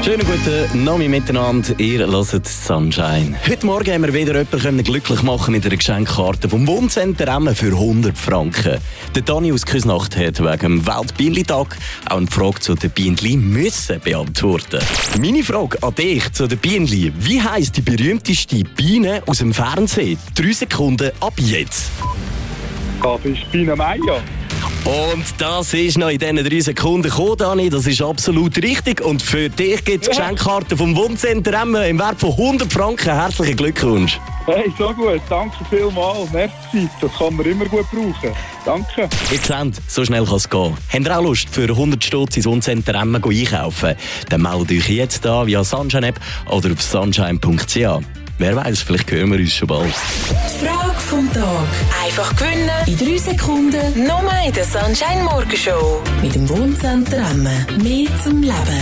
Schönen guten Nachmittag miteinander, ihr hört Sunshine. Heute Morgen haben wir wieder jemanden glücklich machen mit einer Geschenkkarte vom Wohncenter Emmen für 100 Franken. Der Dani aus Küsnacht hat wegen dem Weltbienentag auch eine Frage zu den Bienen müssen beantworten. Meine Frage an dich zu den Bienen: Wie heisst die berühmteste Biene aus dem Fernsehen? 3 Sekunden ab jetzt. Das ist Biene Meier. Und das ist noch in diesen 3 Sekunden gekommen, Dani. Das ist absolut richtig. Und für dich gibt es Geschenkkarten vom Wohncenter Emmen im Wert von 100 Franken. Herzlichen Glückwunsch. Hey, so gut. Danke vielmals. Merci. Das kann man immer gut brauchen. Danke. Ihr seht, so schnell kann es gehen. Habt ihr auch Lust, für 100 Stutz ins Wohncenter Emmen einkaufen? Dann meldet euch jetzt an via Sunshine-App oder auf sunshine.ch. Wer weiß, vielleicht hören wir uns schon bald. Die Frage vom Tag. Einfach gewinnen in 3 Sekunden. Nur in der Sunshine Morgenshow. Mit dem Wohncenter Emmen. Mehr zum Leben.